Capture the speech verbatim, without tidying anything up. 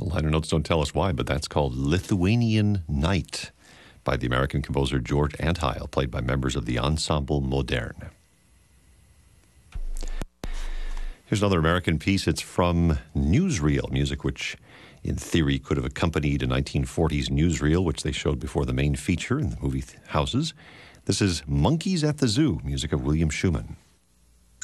The liner notes don't tell us why, but that's called Lithuanian Night by the American composer George Antheil, played by members of the Ensemble Moderne. Here's another American piece. It's from newsreel, music which in theory could have accompanied a nineteen forties newsreel, which they showed before the main feature in the movie houses. This is Monkeys at the Zoo, music of William Schumann.